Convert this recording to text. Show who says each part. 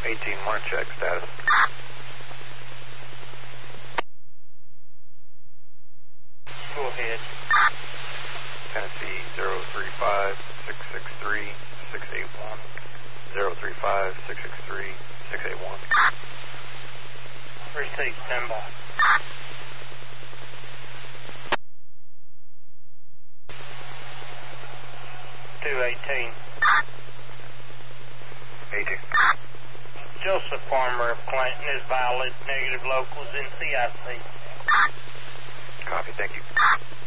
Speaker 1: 18, want to check status.
Speaker 2: Go ahead.
Speaker 1: Tennessee 035-663-681. 035-663-681.
Speaker 2: Receive, stand by. $218.
Speaker 1: 18.
Speaker 2: Joseph Farmer of Clanton is valid. Negative locals in CIC.
Speaker 1: Copy, thank you.